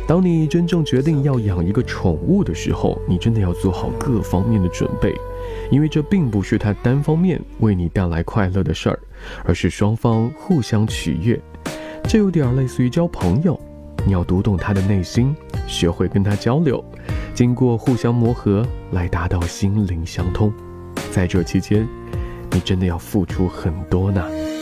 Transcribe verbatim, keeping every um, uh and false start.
当你真正决定要养一个宠物的时候，你真的要做好各方面的准备，因为这并不是它单方面为你带来快乐的事儿，而是双方互相取悦。这有点类似于交朋友，你要读懂他的内心，学会跟他交流，经过互相磨合来达到心灵相通。在这期间，你真的要付出很多呢。